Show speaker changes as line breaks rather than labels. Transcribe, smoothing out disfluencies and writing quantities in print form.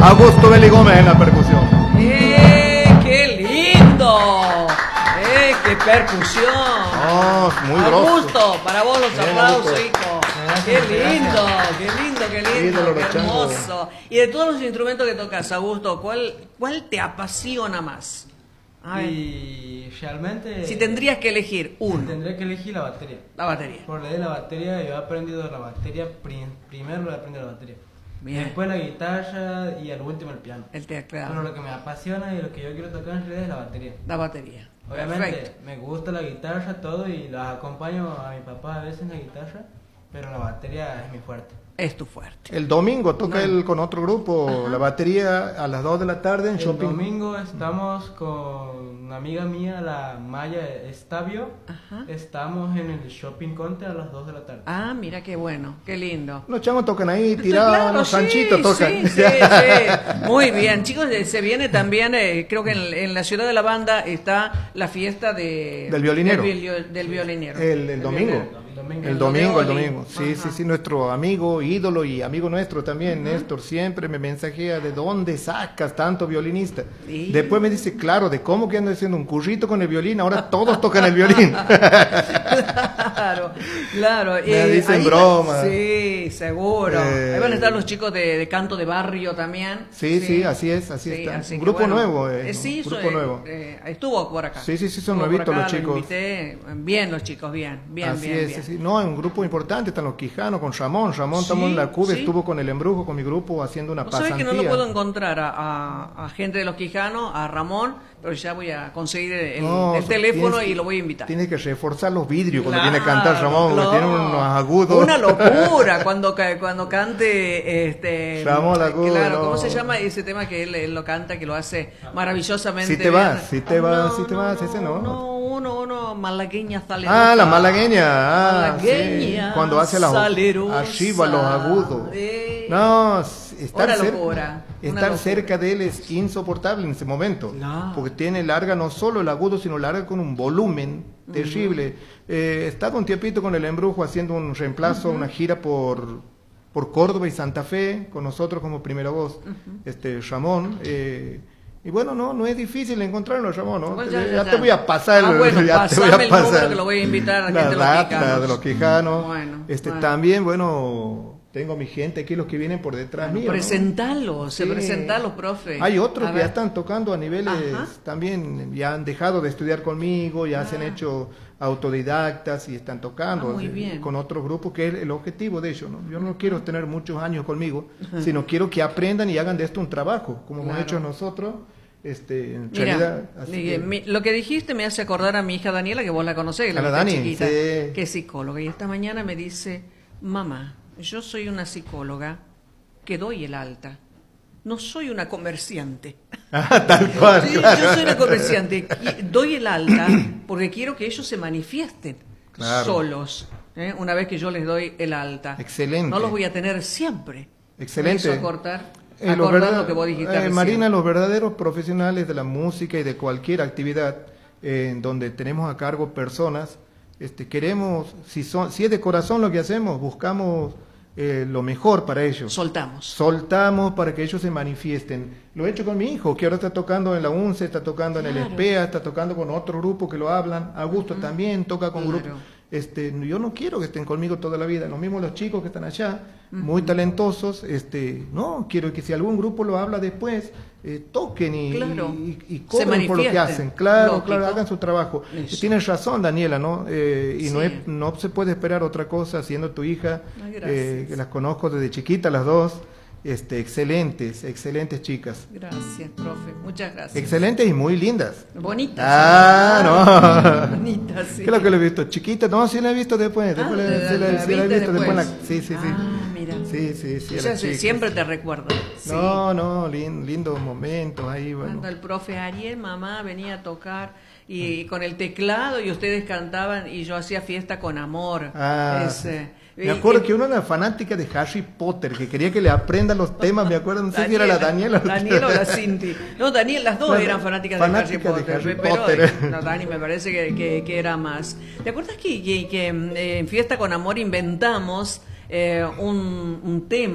Augusto Beli Gómez en la percusión.
¡Qué lindo! ¡Qué percusión!
Oh, muy grosso.
Augusto, para vos los
Bien,
aplausos,
Augusto.
hijo. ¡Qué lindo! ¡Qué lindo, qué lindo!
Ídolo,
¡Qué
Chango.
hermoso! Y de todos los instrumentos que tocas, Augusto, ¿cuál te apasiona más? A ver,
Y realmente...
si tendrías que elegir uno.
Tendría que elegir la batería.
La batería.
Por ley de la batería, yo he aprendido la batería, primero lo aprendí la batería.
Bien.
Después la guitarra y al último el piano.
El
Pero
teclado.
lo que me apasiona y lo que yo quiero tocar en realidad es la batería.
La batería.
Obviamente
Perfecto.
me gusta la guitarra, todo, y las acompaño a mi papá a veces en la guitarra, pero la batería es mi fuerte.
Es tu fuerte.
El domingo toca él con otro grupo, la batería a las 2 de la tarde en
El
Shopping.
domingo estamos con una amiga mía, la Maya Estavio.
Ajá.
Estamos en el Shopping Conte a las 2 de la tarde.
Ah, mira qué bueno, qué lindo.
Los changos tocan ahí, tirados,
Claro,
los
sí,
sanchitos tocan.
Sí, sí, sí. Muy bien, chicos, se viene también, creo que en la ciudad de la banda está la fiesta
Del violinero.
Del violinero.
El domingo. El domingo. Sí,
Ajá.
sí, nuestro amigo, ídolo y amigo nuestro también, Néstor, siempre me mensajea de dónde sacas tanto violinista.
Sí.
Después me dice, claro, de cómo que ando haciendo un currito con el violín, ahora todos tocan el violín.
Claro, claro.
Me dicen
ahí
broma.
Sí, seguro. Ahí van a estar los chicos de canto de barrio también.
Sí, así es, así
Sí,
está.
así
Un
que
grupo
bueno,
nuevo,
sí,
grupo nuevo.
estuvo por acá.
Sí, son
Estuvo por
nuevitos
acá,
los chicos.
Lo invité. Bien los chicos, bien,
Así
bien,
es,
bien.
sí. No, es un grupo importante, están los Quijanos con Ramón. Ramón estamos en la Cuba,
sí.
estuvo con el Embrujo, con mi grupo, haciendo una
Vos sabés
pasantía.
que no lo puedo encontrar a gente de los Quijanos, a Ramón, pero ya voy a conseguir el teléfono
tienes
y lo voy a invitar.
Tienes que reforzar los vidrios cuando
Claro,
viene a cantar Ramón, porque
claro.
tiene unos agudos.
Una locura cuando cante
Ramón agudo,
claro, ¿cómo
no.
se llama ese tema que él lo canta, que lo hace maravillosamente
Si te
bien?
vas, si te vas, ese no.
No, uno malagueña sale.
La malagueña.
Malagueña,
sí. Cuando hace
salerosa.
arriba los agudos. No, estar,
Una
cerca,
locura, una
estar
locura.
cerca de él es insoportable en ese momento.
No.
Porque tiene larga no solo el agudo, sino larga con un volumen terrible. He estado un tiempito con el Embrujo haciendo un reemplazo, una gira por Córdoba y Santa Fe, con nosotros como primera voz, Ramón. Y bueno, no es difícil encontrarlo, Ramón, ¿no?
Bueno,
ya te voy a pasar,
bueno,
ya te voy
pasame
a
el
pasar.
número que lo voy a invitar a la
La
gente de los
data
Quijanos.
de los Quijanos.
Bueno, bueno.
También, bueno, tengo mi gente aquí, los que vienen por detrás mío, ¿no?
Presentalos,
Sí.
presentalos, profe.
Hay otros
A
que
ver.
ya están tocando a niveles,
Ajá.
también ya han dejado de estudiar conmigo, ya se han hecho autodidactas y están tocando
muy bien.
con otros grupos, que es el objetivo de ellos, ¿no? Yo no quiero tener muchos años conmigo, sino quiero que aprendan y hagan de esto un trabajo, como hemos
Claro.
hecho nosotros. En
Mira,
realidad, así que-
lo que dijiste me hace acordar a mi hija Daniela, que vos la conocés,
A la
viste
Dani,
chiquita,
sí.
que es psicóloga. Y esta mañana me dice, mamá, yo soy una psicóloga que doy el alta. No soy una comerciante.
Tal cual.
Sí, yo soy una comerciante. Y doy el alta porque quiero que ellos se manifiesten
Claro.
solos. Una vez que yo les doy el alta.
Excelente.
No los voy a tener siempre.
Excelente.
Me hizo acordar
Los
lo que vos dijiste recién.
Marina, los verdaderos profesionales de la música y de cualquier actividad en donde tenemos a cargo personas, queremos, si es de corazón lo que hacemos, buscamos lo mejor para ellos. Soltamos para que ellos se manifiesten. Lo he hecho con mi hijo, que ahora está tocando en la UNCE, está tocando en el ESPEA, está tocando con otro grupo que lo hablan. Augusto también toca con grupos. Yo no quiero que estén conmigo toda la vida. Lo mismo los chicos que están allá, muy talentosos. No, quiero que si algún grupo lo habla después, toquen y cobren por lo que hacen. Claro, hagan su trabajo. Tienes razón, Daniela, ¿no? No se puede esperar otra cosa siendo tu hija, que las conozco desde chiquita las dos. Excelentes chicas.
Gracias, profe. Muchas gracias.
Excelentes y muy lindas.
Bonitas.
No.
Bonitas, sí.
¿Qué es lo que lo he visto? ¿Chiquita? No, sí la he visto después.
La
la he visto después. Sí.
Mira.
Sí.
Ella siempre te recuerda. Sí.
No, lindos momentos ahí, bueno.
Cuando el profe Ariel, mamá, venía a tocar y con el teclado y ustedes cantaban y yo hacía fiesta con amor.
Me acuerdo que una era fanática de Harry Potter, que quería que le aprendan los temas, me acuerdo, no sé si era la Daniela.
Daniela o la Cinti. No, Daniel, las dos eran fanáticas de Harry Potter. Pero no, Dani me parece que era más. ¿Te acuerdas que en Fiesta con Amor inventamos un tema?